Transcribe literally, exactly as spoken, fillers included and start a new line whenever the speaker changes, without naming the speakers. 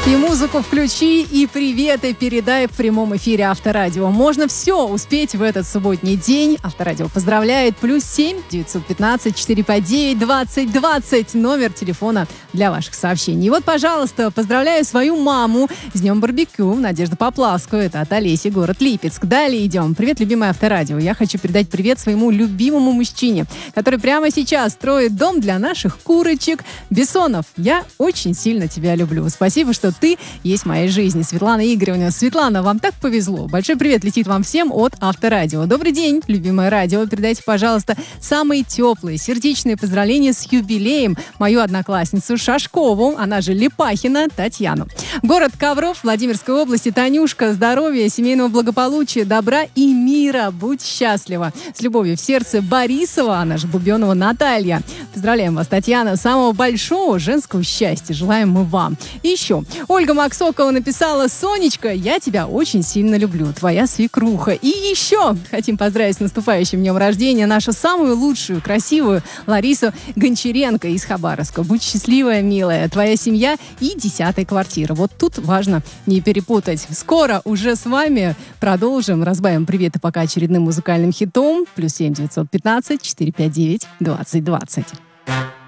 И музыку включи, и приветы передай в прямом эфире Авторадио. Можно все успеть в этот субботний день. Авторадио поздравляет. Плюс семь девятьсот пятнадцать четыреста пятьдесят девять двадцать двадцать. Номер телефона для ваших сообщений. И вот, пожалуйста, поздравляю свою маму с днем барбекю. Надежду Поплавскую. Это от Олеси, город Липецк. Далее идем. Привет, любимое Авторадио. Я хочу передать привет своему любимому мужчине, который прямо сейчас строит дом для наших курочек. Бессонов, я очень сильно тебя люблю. Спасибо, что ты есть в моей жизни. Светлана Игоревна. Светлана, вам так повезло. Большой привет летит вам всем от Авторадио. Добрый день, любимое радио. Передайте, пожалуйста, самые теплые, сердечные поздравления с юбилеем мою одноклассницу Шашкову, она же Липахина, Татьяну. Город Ковров, Владимирской области. Танюшка, здоровья, семейного благополучия, добра и мира. Будь счастлива. С любовью в сердце Борисова, она же Бубенова Наталья. Поздравляем вас, Татьяна. Самого большого женского счастья желаем мы вам. И еще Ольга Максокова написала: Сонечка, я тебя очень сильно люблю, твоя свекруха. И еще хотим поздравить с наступающим днем рождения нашу самую лучшую, красивую Ларису Гончаренко из Хабаровска. Будь счастливая, милая, твоя семья и десятая квартира. Вот тут важно не перепутать. Скоро уже с вами продолжим. Разбавим приветы пока очередным музыкальным хитом. Плюс семь девятьсот пятнадцать четыреста пятьдесят девять двадцать двадцать.